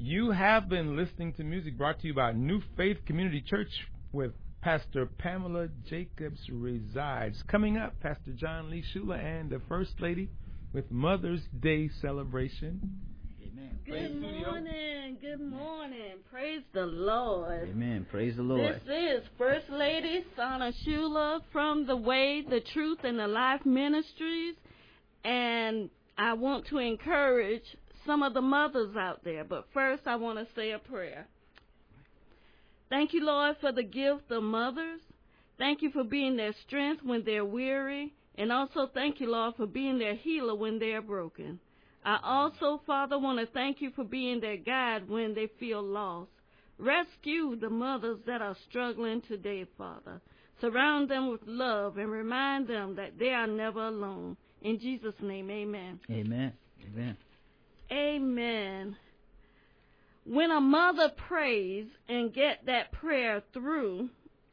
You have been listening to music brought to you by New Faith Community Church with Pastor Pamela Jacobs resides. Coming up, Pastor John Lee Shula and the First Lady with Mother's Day celebration. Amen. Good morning. Good morning. Praise the Lord. Amen. Praise the Lord. This is First Lady Sana Shula from The Way, the Truth, and the Life Ministries. And I want to encourage some of the mothers out there. But first, I want to say a prayer. Thank you, Lord, for the gift of mothers. Thank you for being their strength when they're weary. And also thank you, Lord, for being their healer when they're broken. I also, Father, want to thank you for being their guide when they feel lost. Rescue the mothers that are struggling today, Father. Surround them with love and remind them that they are never alone. In Jesus' name, amen. Amen. Amen. Amen. When a mother prays and get that prayer through,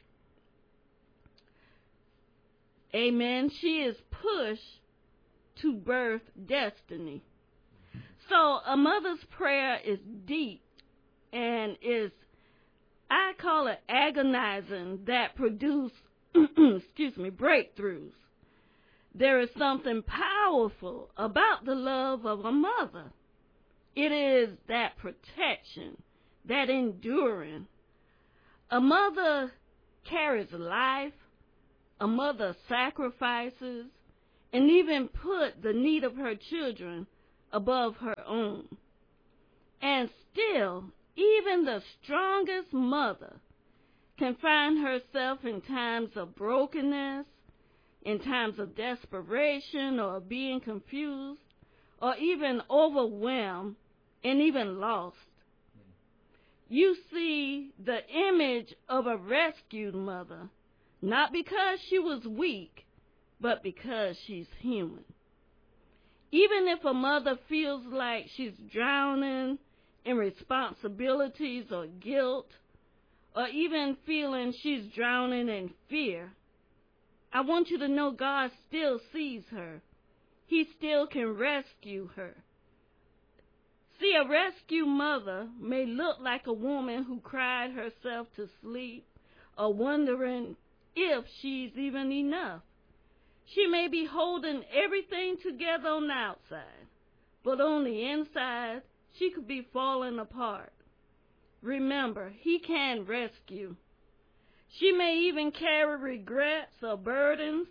amen, she is pushed to birth destiny. So a mother's prayer is deep and is, I call it agonizing, that produce, breakthroughs. There is something powerful about the love of a mother. It is that protection, that enduring. A mother carries life. A mother sacrifices and even put the need of her children above her own. And still, even the strongest mother can find herself in times of brokenness, in times of desperation or being confused, or even overwhelmed and even lost. You see the image of a rescued mother, not because she was weak, but because she's human. Even if a mother feels like she's drowning in responsibilities or guilt, or even feeling she's drowning in fear, I want you to know God still sees her. He still can rescue her. See, a rescue mother may look like a woman who cried herself to sleep or wondering if she's even enough. She may be holding everything together on the outside, but on the inside, she could be falling apart. Remember, He can rescue. She may even carry regrets or burdens,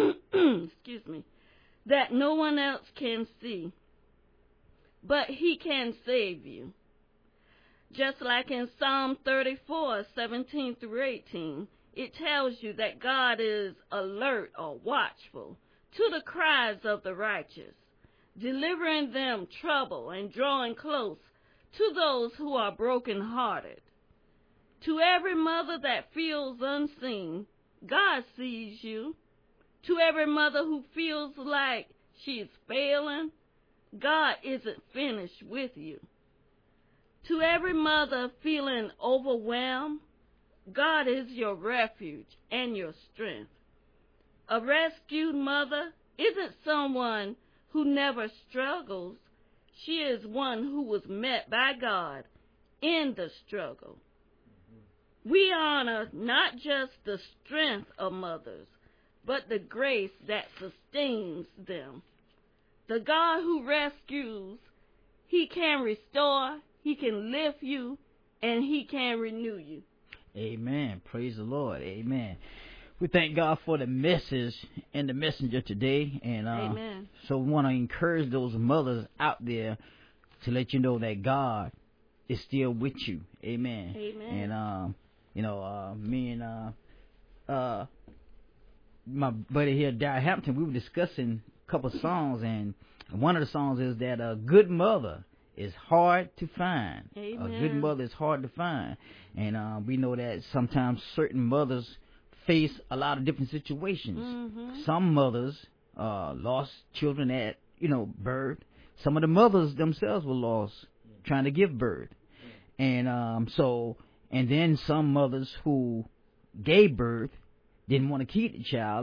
that no one else can see. But He can save you. Just like in Psalm 34, 17 through 18, it tells you that God is alert or watchful to the cries of the righteous, delivering them trouble and drawing close to those who are brokenhearted. To every mother that feels unseen, God sees you. To every mother who feels like she's failing, God isn't finished with you. To every mother feeling overwhelmed, God is your refuge and your strength. A rescued mother isn't someone who never struggles. She is one who was met by God in the struggle. We honor not just the strength of mothers, but the grace that sustains them. The God who rescues, He can restore, He can lift you, and He can renew you. Amen. Praise the Lord. Amen. We thank God for the message and the messenger today. And Amen. So we want to encourage those mothers out there to let you know that God is still with you. Amen. Amen. And, me and my buddy here, Darrell Hampton, we were discussing a couple of songs, and one of the songs is that a good mother is hard to find. Amen. A good mother is hard to find. And we know that sometimes certain mothers face a lot of different situations. Mm-hmm. Some mothers lost children at, birth. Some of the mothers themselves were lost trying to give birth. And and then some mothers who gave birth didn't want to keep the child, and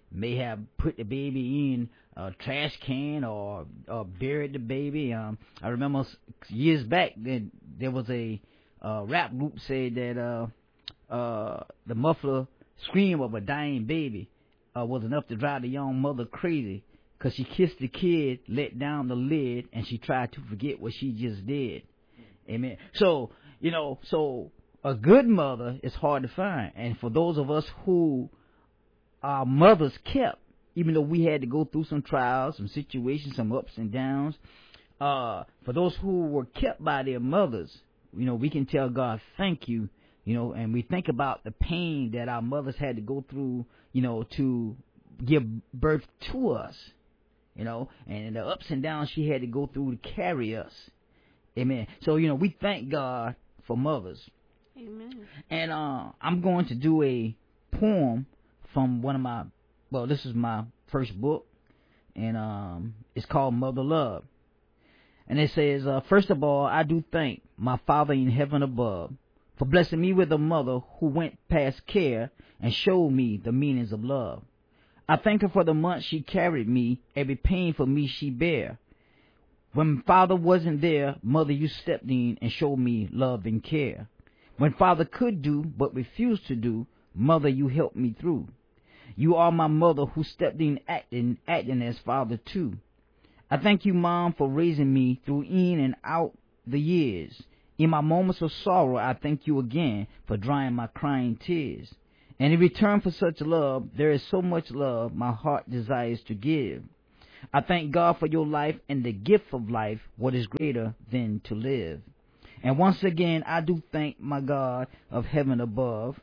may have put the baby in a trash can or buried the baby. I remember years back that there was a rap group said that the muffler scream of a dying baby was enough to drive the young mother crazy, because she kissed the kid, let down the lid, and she tried to forget what she just did. Amen. So, so a good mother is hard to find. And for those of us who our mothers kept, even though we had to go through some trials, some situations, some ups and downs, for those who were kept by their mothers, we can tell God, thank you, and we think about the pain that our mothers had to go through, to give birth to us, and the ups and downs she had to go through to carry us. Amen. So, we thank God for mothers. Amen. And I'm going to do a poem from this is my first book, and it's called Mother Love. And it says, first of all, I do thank my Father in heaven above for blessing me with a mother who went past care and showed me the meanings of love. I thank her for the months she carried me, every pain for me she bare. When Father wasn't there, Mother, you stepped in and showed me love and care. When Father could do but refused to do, Mother, you helped me through. You are my mother who stepped in acting as Father too. I thank you, Mom, for raising me through in and out the years. In my moments of sorrow, I thank you again for drying my crying tears. And in return for such love, there is so much love my heart desires to give. I thank God for your life and the gift of life, what is greater than to live. And once again, I do thank my God of heaven above.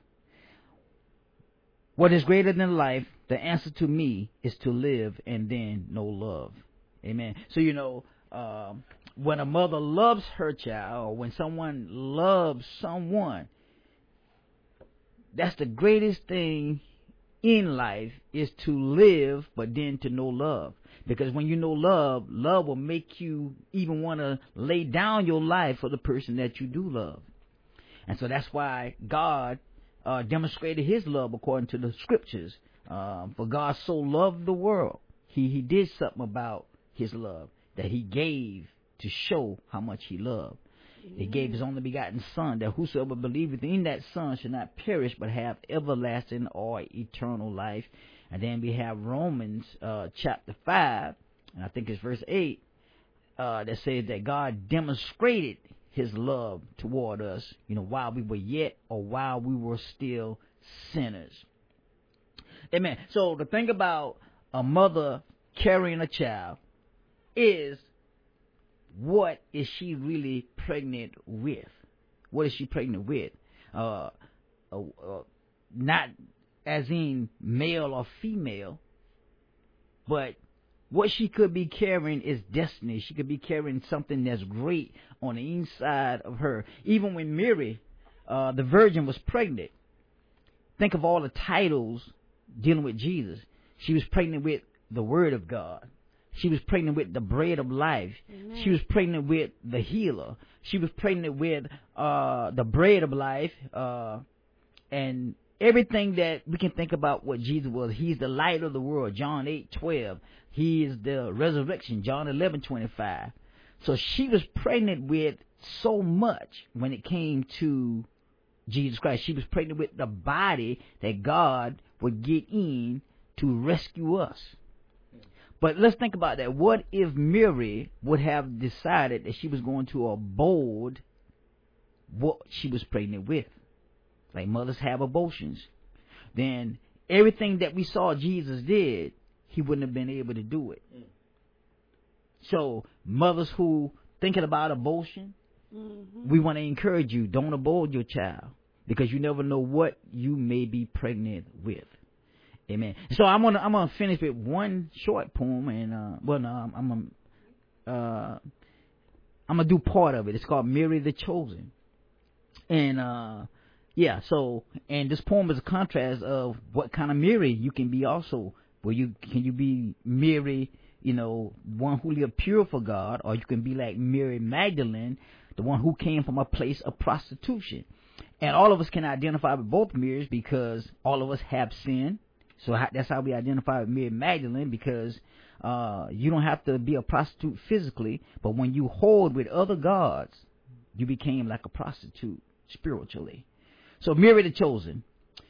What is greater than life, the answer to me is to live and then know love. Amen. So, when a mother loves her child, or when someone loves someone, that's the greatest thing in life, is to live, but then to know love. Because when you know love, love will make you even want to lay down your life for the person that you do love. And so that's why God demonstrated his love according to the scriptures. For God so loved the world, he did something about his love that he gave to show how much he loved. He gave his only begotten Son, that whosoever believeth in that Son should not perish but have everlasting or eternal life. And then we have Romans chapter 5, and I think it's verse 8, that says that God demonstrated his love toward us, while we were yet, or while we were still sinners. Amen. So the thing about a mother carrying a child is, what is she really pregnant with? What is she pregnant with? Not as in male or female, but what she could be carrying is destiny. She could be carrying something that's great on the inside of her. Even when Mary, the virgin, was pregnant, think of all the titles dealing with Jesus. She was pregnant with the Word of God. She was pregnant with the bread of life. Amen. She was pregnant with the healer. She was pregnant with the bread of life, and everything that we can think about what Jesus was. He's the light of the world, John 8:12. He is the resurrection, John 11:25. So she was pregnant with so much when it came to Jesus Christ. She was pregnant with the body that God would get in to rescue us. But let's think about that. What if Mary would have decided that she was going to abort what she was pregnant with? Like mothers have abortions. Then everything that we saw Jesus did, he wouldn't have been able to do it. So mothers who thinking about abortion, we want to encourage you, don't abort your child, because you never know what you may be pregnant with. Amen. So I'm gonna finish with one short poem, and I'm gonna do part of it. It's called Mary the Chosen, and and this poem is a contrast of what kind of Mary you can be also. Can you be Mary, one who lived pure for God, or you can be like Mary Magdalene, the one who came from a place of prostitution. And all of us can identify with both Marys because all of us have sinned. So that's how we identify with Mary Magdalene, because you don't have to be a prostitute physically, but when you whored with other gods, you became like a prostitute spiritually. So Mary the chosen.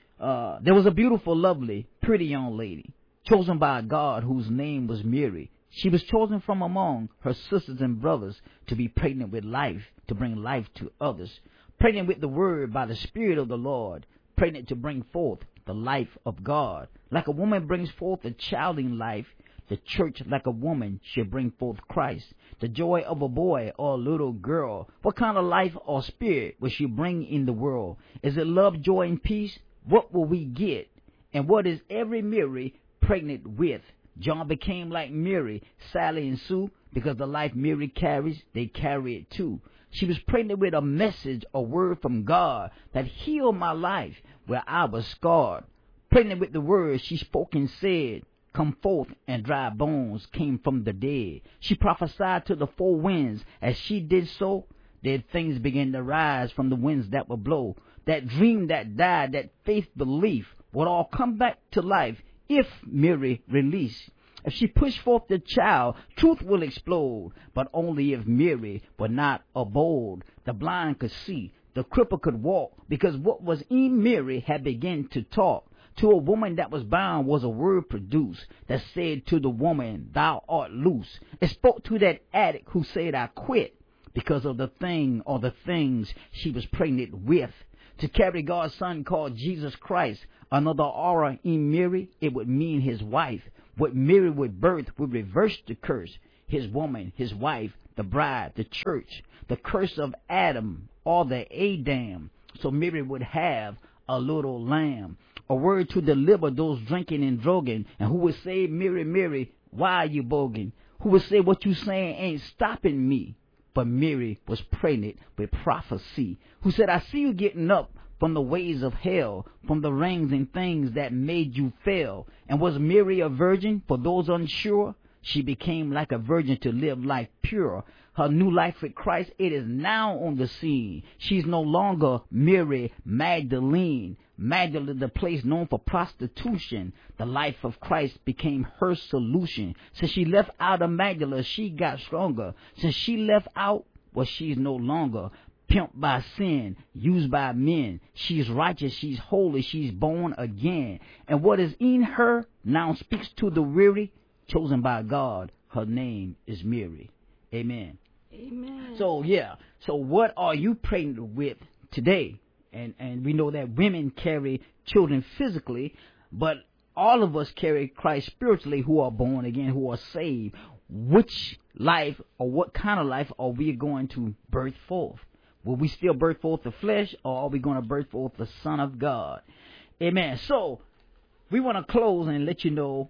There was a beautiful, lovely, pretty young lady chosen by God whose name was Mary. She was chosen from among her sisters and brothers to be pregnant with life, to bring life to others, pregnant with the word by the Spirit of the Lord, pregnant to bring forth the life of God. Like a woman brings forth a child in life, the church, like a woman, should bring forth Christ. The joy of a boy or a little girl. What kind of life or spirit will she bring in the world? Is it love, joy, and peace? What will we get? And what is every Mary pregnant with? John became like Mary, Sally, and Sue, because the life Mary carries, they carry it too. She was pregnant with a message, a word from God that healed my life where I was scarred. Pregnant with the word she spoke and said, come forth, and dry bones came from the dead. She prophesied to the four winds. As she did so, dead things began to rise from the winds that would blow. That dream that died, that faith belief would all come back to life if Mary released. If she pushed forth the child, truth will explode, but only if Mary were not bold. The blind could see, the cripple could walk, because what was in Mary had begun to talk. To a woman that was bound was a word produced that said to the woman, thou art loose. It spoke to that addict who said, I quit, because of the thing or the things she was pregnant with. To carry God's son called Jesus Christ, another aura in Mary, it would mean his wife. What Mary would birth would reverse the curse. His woman, his wife, the bride, the church, the curse of Adam, or the Adam. So Mary would have a little lamb. A word to deliver those drinking and drugging. And who would say, Mary, Mary, why are you bogging? Who would say, what you saying ain't stopping me? But Mary was pregnant with prophecy. Who said, I see you getting up from the ways of hell, from the rings and things that made you fail. And was Mary a virgin? For those unsure, she became like a virgin to live life pure. Her new life with Christ, it is now on the scene. She's no longer Mary Magdalene. Magdalene, the place known for prostitution. The life of Christ became her solution. Since she left out of Magdalene, she got stronger. Since she left out, well, she's no longer pimped by sin, used by men. She's righteous, she's holy, she's born again. And what is in her now speaks to the weary, chosen by God. Her name is Mary. Amen. Amen. So what are you pregnant with today? And we know that women carry children physically, but all of us carry Christ spiritually, who are born again, who are saved. Which life or what kind of life are we going to birth forth? Will we still birth forth the flesh, or are we going to birth forth the Son of God? Amen. So we want to close and let you know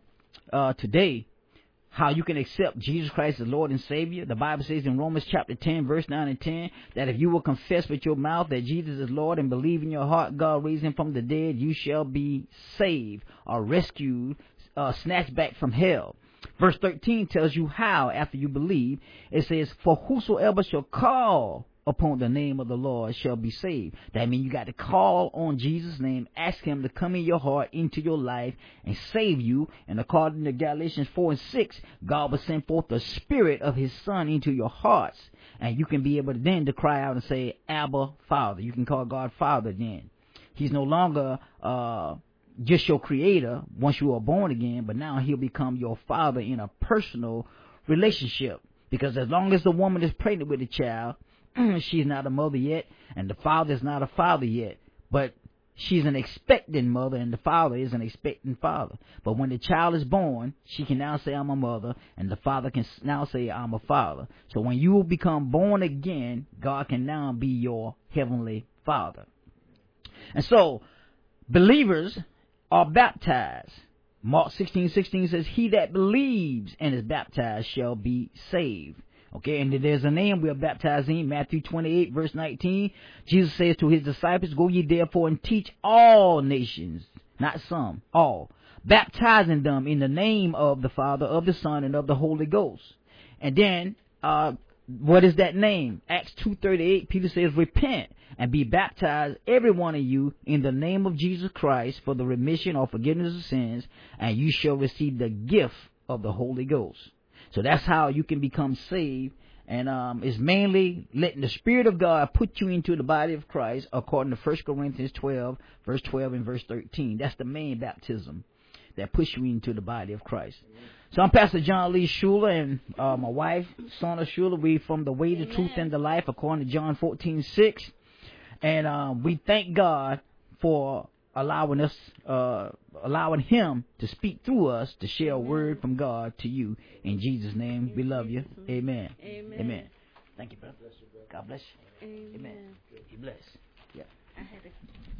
today how you can accept Jesus Christ as Lord and Savior. The Bible says in Romans chapter 10, verse 9 and 10, that if you will confess with your mouth that Jesus is Lord and believe in your heart God raised him from the dead, you shall be saved or rescued, snatched back from hell. Verse 13 tells you how after you believe. It says, for whosoever shall call upon the name of the Lord shall be saved. That means you got to call on Jesus' name, ask him to come in your heart, into your life, and save you. And according to Galatians 4 and 6, God will send forth the Spirit of his Son into your hearts. And you can be able then to cry out and say, Abba, Father. You can call God Father then. He's no longer just your creator once you are born again, but now he'll become your father in a personal relationship. Because as long as the woman is pregnant with a child, she's not a mother yet, and the father is not a father yet. But she's an expectant mother, and the father is an expectant father. But when the child is born, she can now say, I'm a mother, and the father can now say, I'm a father. So when you become born again, God can now be your heavenly Father. And so, believers are baptized. Mark 16:16 says, he that believes and is baptized shall be saved. Okay, and there's a name we are baptized in. Matthew 28, verse 19. Jesus says to his disciples, go ye therefore and teach all nations, not some, all, baptizing them in the name of the Father, of the Son, and of the Holy Ghost. And then, what is that name? Acts 2:38, Peter says, repent and be baptized, every one of you, in the name of Jesus Christ for the remission or forgiveness of sins, and you shall receive the gift of the Holy Ghost. So that's how you can become saved. And it's mainly letting the Spirit of God put you into the body of Christ, according to 1 Corinthians 12, verse 12 and verse 13. That's the main baptism that puts you into the body of Christ. So I'm Pastor John Lee Schuler, and my wife, Sona Schuler. We from the Way, the Truth, and the Life, according to John 14:6. And we thank God for allowing Him to speak through us to share a word from God to you. In Jesus' name, we love you. Amen. Amen. Amen. Thank you, brother. God bless you. Amen. Be blessed. Yeah. I had a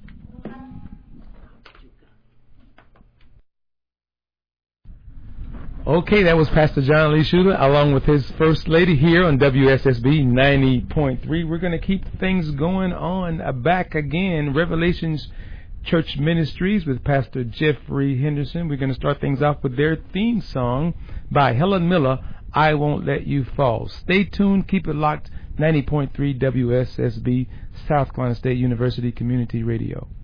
Okay, that was Pastor John Lee Schuler along with his First Lady here on WSSB 90.3. We're going to keep things going on back again. Revelations Church Ministries with Pastor Jeffrey Henderson. We're going to start things off with their theme song by Helen Miller, I Won't Let You Fall. Stay tuned. Keep it locked. 90.3 WSSB, South Carolina State University Community Radio.